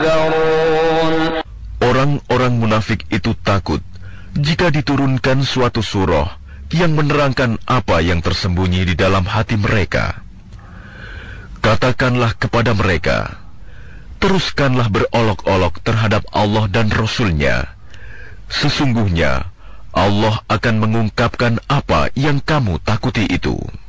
يحذرون. Orang-orang munafik itu takut jika diturunkan suatu surah yang menerangkan apa yang tersembunyi di dalam hati mereka. Katakanlah kepada mereka, teruskanlah berolok-olok terhadap Allah dan Rasul-Nya. Sesungguhnya Allah akan mengungkapkan apa yang kamu takuti itu.